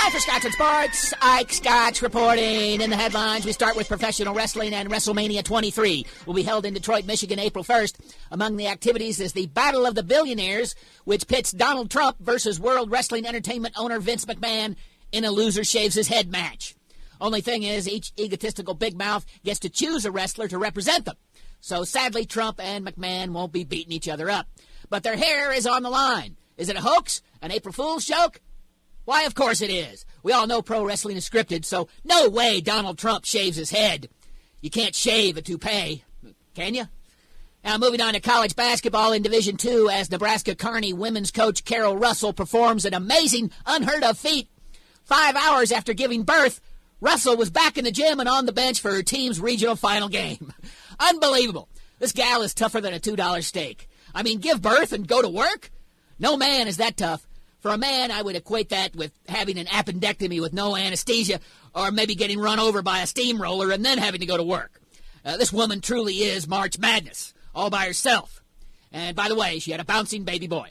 Time for Scotch and Sports. Ike Scotch reporting. In the headlines, we start with professional wrestling, and WrestleMania 23 will be held in Detroit, Michigan, April 1st. Among the activities is the Battle of the Billionaires, which pits Donald Trump versus World Wrestling Entertainment owner Vince McMahon in a loser shaves his head match. Only thing is, each egotistical big mouth gets to choose a wrestler to represent them. So sadly, Trump and McMahon won't be beating each other up. But their hair is on the line. Is it a hoax? An April Fool's joke? Why, of course it is. We all know pro wrestling is scripted, so no way Donald Trump shaves his head. You can't shave a toupee, can you? Now, moving on to college basketball in Division II, as Nebraska Kearney women's coach Carol Russell performs an amazing, unheard-of feat. 5 hours after giving birth, Russell was back in the gym and on the bench for her team's regional final game. Unbelievable. This gal is tougher than a $2 steak. I mean, give birth and go to work? No man is that tough. For a man, I would equate that with having an appendectomy with no anesthesia, or maybe getting run over by a steamroller and then having to go to work. This woman truly is March Madness, all by herself. And by the way, she had a bouncing baby boy.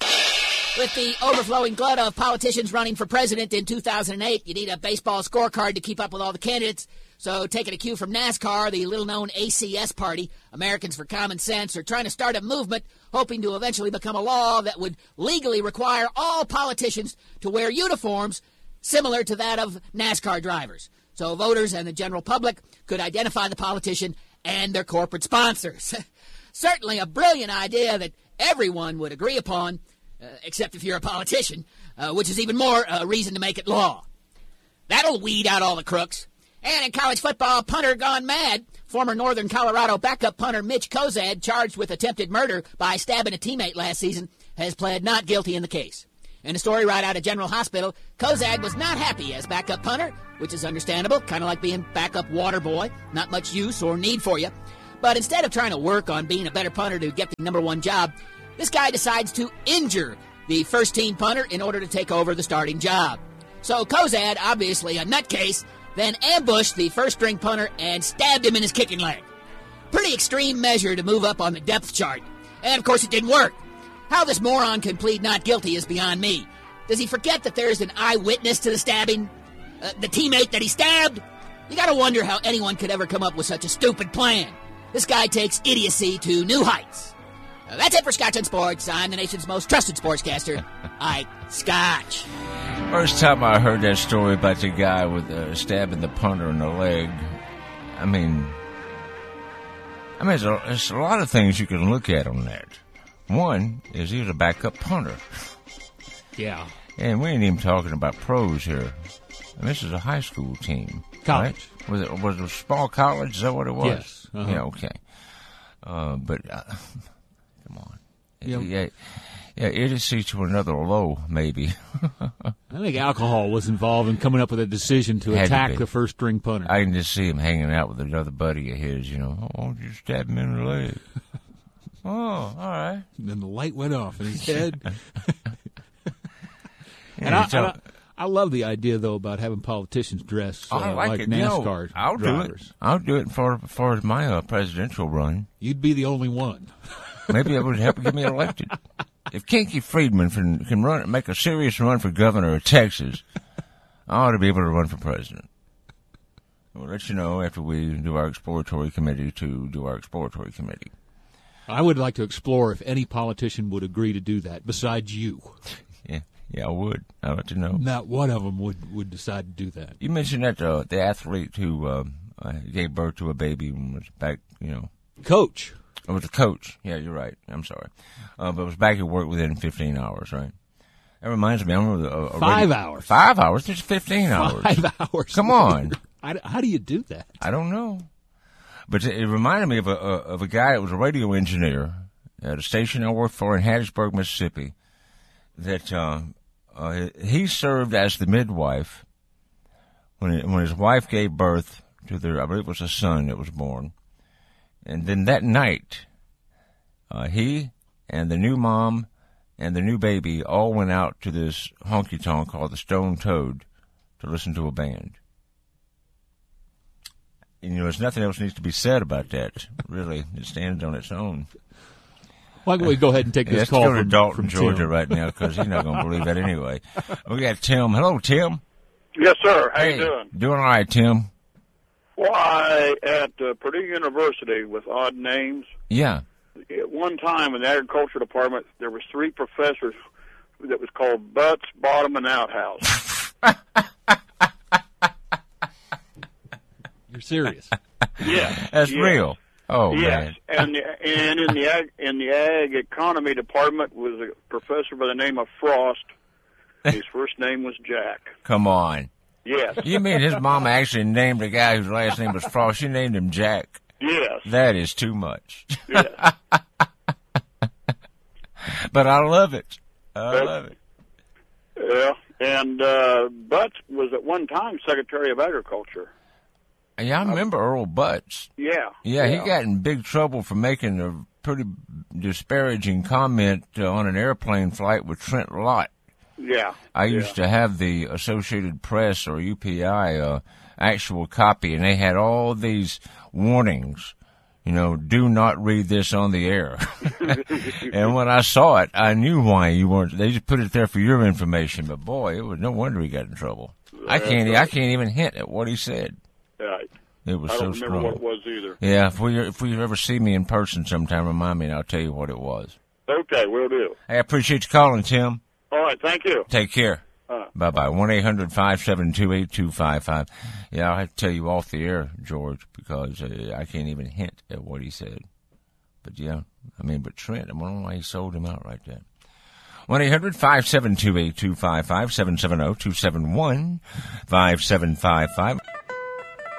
With the overflowing glut of politicians running for president in 2008, you need a baseball scorecard to keep up with all the candidates. So taking a cue from NASCAR, the little-known ACS party, Americans for Common Sense, are trying to start a movement hoping to eventually become a law that would legally require all politicians to wear uniforms similar to that of NASCAR drivers. So voters and the general public could identify the politician and their corporate sponsors. Certainly a brilliant idea that everyone would agree upon, except if you're a politician, which is even more reason to make it law. That'll weed out all the crooks. And in college football, punter gone mad. Former Northern Colorado backup punter Mitch Kozad, charged with attempted murder by stabbing a teammate last season, has pled not guilty in the case. In a story right out of General Hospital, Kozad was not happy as backup punter, which is understandable, kind of like being backup water boy, not much use or need for you. But instead of trying to work on being a better punter to get the number one job, this guy decides to injure the first-team punter in order to take over the starting job. So Kozad, obviously a nutcase, then ambushed the first-string punter and stabbed him in his kicking leg. Pretty extreme measure to move up on the depth chart. And, of course, it didn't work. How this moron can plead not guilty is beyond me. Does he forget that there's an eyewitness to the stabbing? The teammate that he stabbed? You gotta wonder how anyone could ever come up with such a stupid plan. This guy takes idiocy to new heights. That's it for Scotch and Sports. I'm the nation's most trusted sportscaster, Ike Scotch. First time I heard that story about the guy with stabbing the punter in the leg, I mean, there's a lot of things you can look at on that. One is he was a backup punter. Yeah. And we ain't even talking about pros here. And this is a high school team. College. Right? Was it a small college? Is that what it was? Yes. Uh-huh. Yeah, okay. But come on. Yeah, idiocy to another low, maybe. I think alcohol was involved in coming up with a decision to attack the first-string punter. I can just see him hanging out with another buddy of his, Oh, why don't you stab him in the leg? Oh, all right. And then the light went off in his head. And I love the idea, though, about having politicians dress like NASCAR drivers. I'll do it for my presidential run. You'd be the only one. Maybe it would help get me elected. If Kinky Friedman can make a serious run for governor of Texas, I ought to be able to run for president. We'll let you know after we do our exploratory committee I would like to explore if any politician would agree to do that besides you. Yeah, I would. I'd like to know. Not one of them would decide to do that. You mentioned that the athlete who gave birth to a baby and was back, Coach. It was a coach. Yeah, you're right. I'm sorry. But it was back at work within 15 hours, right? That reminds me, I remember 5 hours. 5 hours? There's 15 hours. 5 hours. Come on. How do you do that? I don't know. But it reminded me of a guy that was a radio engineer at a station I worked for in Hattiesburg, Mississippi, that he served as the midwife when his wife gave birth to I believe it was a son that was born. And then that night, he and the new mom and the new baby all went out to this honky-tonk called the Stone Toad to listen to a band. And, there's nothing else needs to be said about that. Really, it stands on its own. Why don't we go ahead and take this call from Dalton, from Georgia Tim. right now, because he's not going to believe that anyway. We got Tim. Hello, Tim. Yes, sir. How you doing? Doing all right, Tim. Why, at Purdue University with odd names. Yeah. At one time in the agriculture department, there was 3 professors that was called Butts, Bottom, and Outhouse. You're serious? Yeah. That's real. Oh, yes. man. And in the ag economy department was a professor by the name of Frost. His first name was Jack. Come on. Yes. You mean his mama actually named a guy whose last name was Frost? She named him Jack. Yes. That is too much. Yes. But I love it. I love it. Yeah. And Butts was at one time Secretary of Agriculture. Yeah, I remember Earl Butts. Yeah. Yeah, he got in big trouble for making a pretty disparaging comment on an airplane flight with Trent Lott. Yeah. I used to have the Associated Press or UPI actual copy, and they had all these warnings. You know, do not read this on the air. And when I saw it, I knew why you weren't. They just put it there for your information. But boy, it was no wonder he got in trouble. I can't even hint at what he said. Right. It was so strong. I don't remember what it was either. Yeah, if we ever see me in person sometime, remind me and I'll tell you what it was. Okay, will do. Hey, I appreciate you calling, Tim. All right, thank you. Take care. Bye-bye. 1-800-572-8255. Yeah, I'll have to tell you off the air, George, because I can't even hint at what he said. But, yeah, but Trent, I don't know why he sold him out like that. 1-800-572-8255, 770-271-5755.